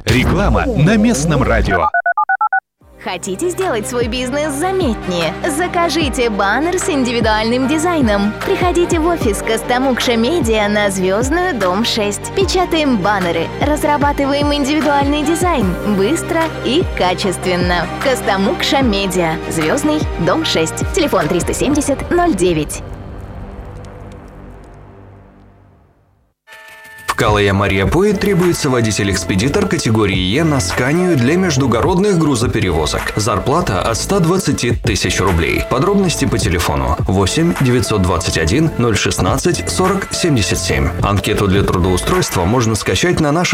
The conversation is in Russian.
Реклама на местном радио. Хотите сделать свой бизнес заметнее? Закажите баннер с индивидуальным дизайном. Приходите в офис Костомукша Медиа на Звездную, дом 6. Печатаем баннеры, разрабатываем индивидуальный дизайн. Быстро и качественно. Костомукша Медиа, Звездный, дом 6. Телефон 370 09. В Калая-Мария-Пое требуется водитель-экспедитор категории Е на Сканию для междугородных грузоперевозок. Зарплата от 120 тысяч рублей. Подробности по телефону 8 921 016 40 77. Анкету для трудоустройства можно скачать на нашем